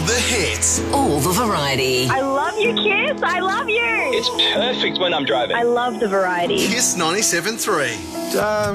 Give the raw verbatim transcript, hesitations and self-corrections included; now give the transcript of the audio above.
the hits. All the variety. I love you, Kiss. I love you. It's perfect when I'm driving. I love the variety. Kiss ninety-seven point three. Time